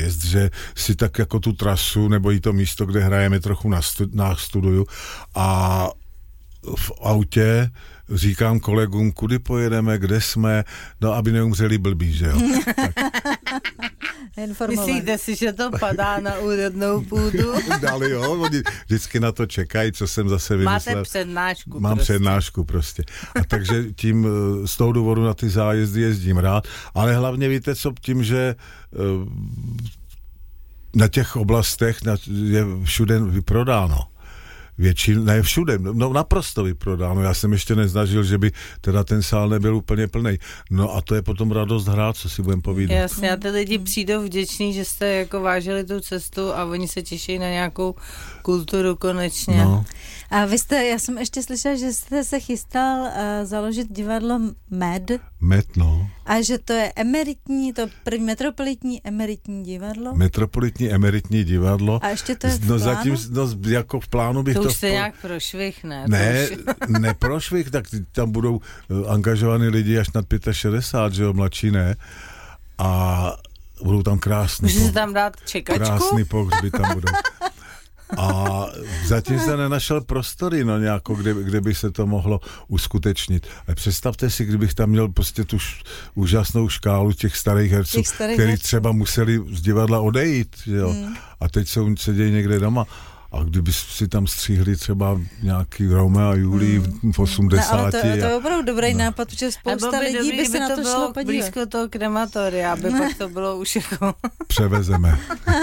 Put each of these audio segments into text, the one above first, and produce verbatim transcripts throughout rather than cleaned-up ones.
zájezd, že si tak jako tu trasu nebo i to místo, kde hrajeme, trochu nastuduju a v autě říkám kolegům, kudy pojedeme, kde jsme, no aby neumřeli blbí, že jo. Myslíte si, že to padá na úrodnou půdu? Dali jo, oni vždycky na to čekají, co jsem zase vymyslel. Máte přednášku. Mám prostě. přednášku prostě. A takže tím z toho důvodu na ty zájezdy jezdím rád, ale hlavně víte co, tím, že na těch oblastech je všude vyprodáno. Většin, ne všude, no naprosto vyprodáno. Já jsem ještě nezažil, že by teda ten sál nebyl úplně plnej. No a to je potom radost hrát, co si budem povídat. Jasně, a ty lidi přijdou vděční, že jste jako vážili tu cestu a oni se těší na nějakou kulturu konečně. No. A vy jste, já jsem ještě slyšela, že jste se chystal uh, založit divadlo Med. Med, no. A že to je emeritní, to první metropolitní emeritní divadlo. Metropolitní emeritní divadlo. A ještě to je v no, plánu? Zatím, no jako v plánu bych to to... už se po... nějak prošvih, ne? Ne, už... ne prošvih, tak tam budou uh, angažovaní lidi až nad šedesát pět, že jo, mladší ne. A budou tam krásný... Může se tam dát čekačku? Krásný pohřby tam budou. A zatím se nenašel prostory, no nějako, kde, kde by se to mohlo uskutečnit. A představte si, kdybych tam měl prostě tu š, úžasnou škálu těch starých herců, těch starých kteří herců. třeba museli z divadla odejít, jo. Hmm. A teď jsou sedějí někde doma. A kdyby si tam stříhli třeba nějaký Romeo a Julii hmm. v osmdesáti. No, ale to, to je a... opravdu dobrý no. nápad, protože spousta by lidí dobrý, by se na to, to šlo podívat. Blízko toho krematoria, aby no. pak to bylo už jako... Převezeme.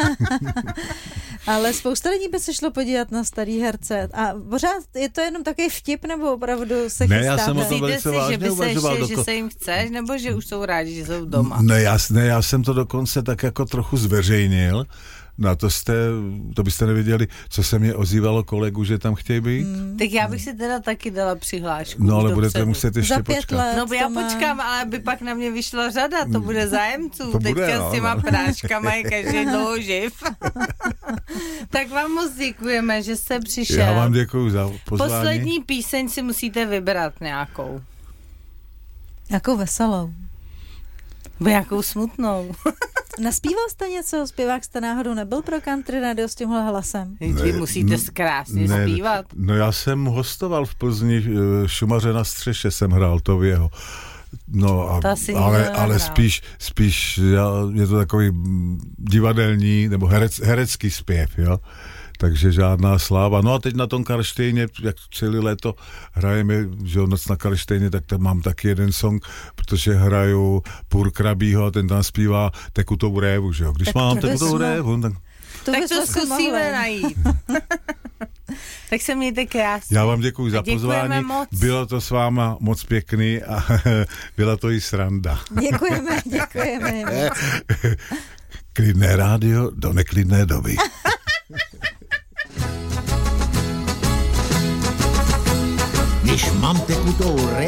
Ale spousta lidí by se šlo podívat na starý herce. A pořád je to jenom takový vtip, nebo opravdu se chystáte? Ne, já jsem o tom velice vážně že by se uvažoval. ještě, Doko... že se jim chceš, nebo že už jsou rádi, že jsou doma? Ne já, ne, já jsem to dokonce tak jako trochu zveřejnil. No to jste, to byste nevěděli, co se mě ozývalo kolegu, že tam chtějí být? Hmm. Tak já bych si teda taky dala přihlášku. No ale budete muset ještě Za pět počkat. Let, no já má... počkám, ale by pak na mě vyšla řada, to bude zájemců. To Teď bude, s těma no. práškama je každý dlouho živ. Tak vám moc děkujeme, že jste přišel. Já vám děkuju za pozvání. Poslední píseň si musíte vybrat nějakou. Jakou veselou. Nějakou smutnou. Naspíval jste něco? Zpěvák jste náhodou nebyl pro country radio s tímhle hlasem? Ne, Vy musíte krásně ne, zpívat. No já jsem hostoval v Plzni, Šumaře na střeše jsem hrál to v jeho. No, a, ale, ale spíš, spíš já, je to takový divadelní nebo herec, herecký zpěv, jo. Takže žádná sláva. No a teď na tom Karlštejně, jak celé léto hrajeme, že jo, Noc na Karlštejně, tak tam mám taky jeden song, protože hraju Půr Krabího a ten tam zpívá Tekutou révu, že jo. Když tak mám Tekutou révu, tak... To tak to zkusíme najít. Tak se mějte krásně. Já vám děkuji za pozvání. Moc. Bylo to s váma moc pěkný a byla to i sranda. Děkujeme, děkujeme. Klidné rádio do neklidné doby. Když mám tekutou révu,